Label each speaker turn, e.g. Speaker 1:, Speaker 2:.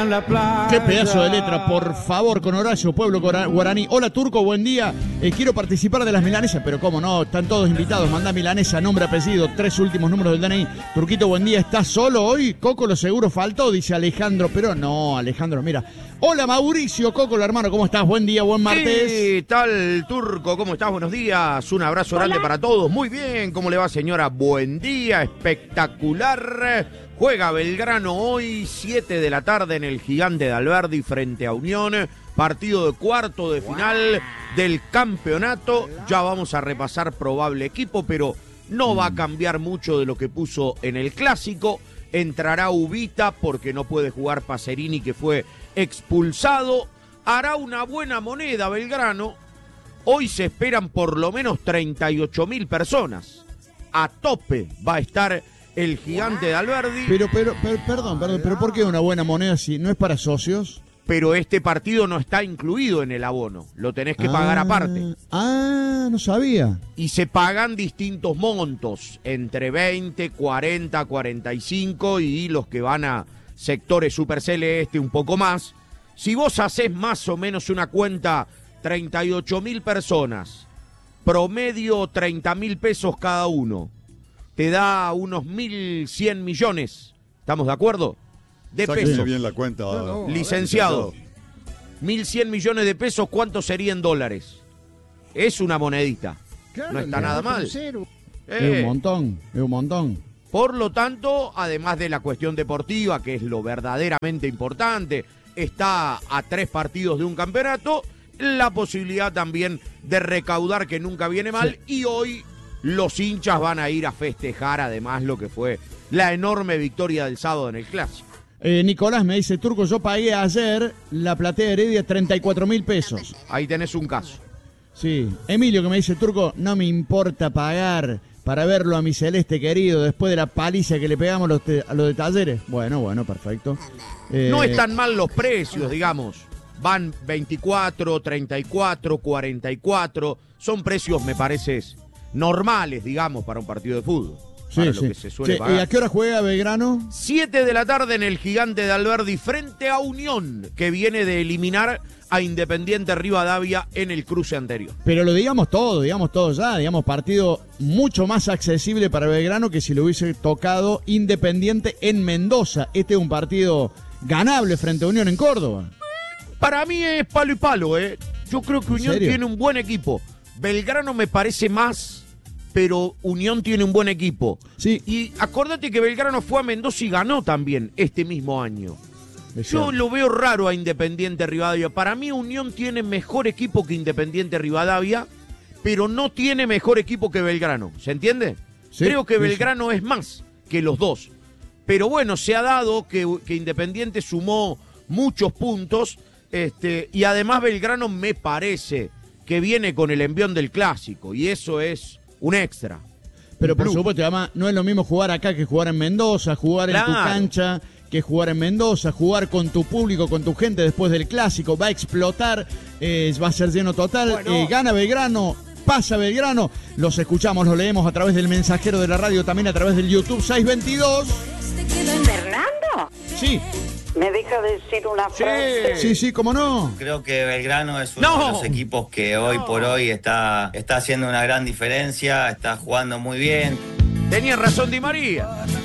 Speaker 1: en la playa.
Speaker 2: Qué pedazo de letra, por favor, con Horacio, pueblo guaraní. Hola, Turco, buen día. Quiero participar de las milanesas, pero cómo no, están todos invitados. Manda milanesa, nombre, apellido, 3 últimos números del DNI. Turquito, buen día. ¿Estás solo hoy? Coco, lo seguro faltó, dice Alejandro. Pero no, Alejandro, mira. Hola, Mauricio, Coco, hermano, ¿cómo estás? Buen día, buen martes.
Speaker 3: ¿Qué tal, Turco? ¿Cómo estás? Buenos días. Un abrazo grande para todos. Muy bien. ¿Cómo le va, señora? Buen día. Espectacular. Juega Belgrano hoy, 7 de la tarde en el Gigante de Alberdi frente a Unión. Partido de cuarto de final del campeonato. Ya vamos a repasar probable equipo, pero no va a cambiar mucho de lo que puso en el clásico. Entrará Ubita porque no puede jugar Pacerini, que fue expulsado. Hará una buena moneda Belgrano. Hoy se esperan por lo menos 38.000 personas. A tope va a estar el Gigante de Alberdi.
Speaker 2: Perdón, pero ¿por qué una buena moneda si no es para socios?
Speaker 3: Pero este partido no está incluido en el abono. Lo tenés que pagar aparte.
Speaker 2: No sabía.
Speaker 3: Y se pagan distintos montos, entre 20, 40, 45 y los que van a sectores superceleste un poco más. Si vos hacés más o menos una cuenta, 38.000 personas, promedio 30.000 pesos cada uno, te da unos 1.100 millones. ¿Estamos de acuerdo? De pesos.
Speaker 4: Bien la cuenta,
Speaker 3: licenciado. 1.100 millones de pesos, ¿cuántos serían dólares? Es una monedita.
Speaker 5: Claro,
Speaker 3: no está nada mal.
Speaker 2: Es un montón.
Speaker 3: Por lo tanto, además de la cuestión deportiva, que es lo verdaderamente importante, está a 3 partidos de un campeonato, la posibilidad también de recaudar, que nunca viene mal, y hoy los hinchas van a ir a festejar además lo que fue la enorme victoria del sábado en el Clásico.
Speaker 2: Nicolás me dice, Turco, yo pagué ayer la platea Heredia 34.000 pesos.
Speaker 3: Ahí tenés un caso.
Speaker 2: Sí. Emilio que me dice, Turco, no me importa pagar para verlo a mi Celeste querido después de la paliza que le pegamos a los de Talleres. Bueno, perfecto.
Speaker 3: No están mal los precios, digamos. Van 24, 34, 44. Son precios, me parece, normales, digamos, para un partido de fútbol. Para lo que se suele pagar.
Speaker 2: ¿Y a qué hora juega Belgrano?
Speaker 3: 7 de la tarde en el Gigante de Alberdi frente a Unión, que viene de eliminar a Independiente Rivadavia en el cruce anterior.
Speaker 2: Pero lo digamos todo ya, partido mucho más accesible para Belgrano que si lo hubiese tocado Independiente en Mendoza. Este es un partido ganable frente a Unión en Córdoba.
Speaker 3: Para mí es palo y palo, ¿eh? Yo creo que Unión tiene un buen equipo. Belgrano me parece más, pero Unión tiene un buen equipo.
Speaker 2: Sí.
Speaker 3: Y acordate que Belgrano fue a Mendoza y ganó también este mismo año. Yo lo veo raro a Independiente Rivadavia. Para mí Unión tiene mejor equipo que Independiente Rivadavia, pero no tiene mejor equipo que Belgrano. ¿Se entiende?
Speaker 2: Sí,
Speaker 3: creo que Belgrano es más que los dos. Pero bueno, se ha dado que Independiente sumó muchos puntos, y además Belgrano me parece que viene con el envión del Clásico, y eso es un extra.
Speaker 2: Pero por supuesto, además, no es lo mismo jugar acá que jugar en Mendoza, jugar en tu cancha que jugar en Mendoza, jugar con tu público, con tu gente después del Clásico. Va a explotar, va a ser lleno total. Bueno. Gana Belgrano, pasa Belgrano. Los escuchamos, los leemos a través del mensajero de la radio, también a través del YouTube 622.
Speaker 6: ¿Fernando?
Speaker 2: Sí.
Speaker 6: ¿Me deja decir una frase?
Speaker 2: Sí, cómo no.
Speaker 7: Creo que Belgrano es uno de los equipos que hoy por hoy está haciendo una gran diferencia, está jugando muy bien.
Speaker 3: Tenía razón Di María.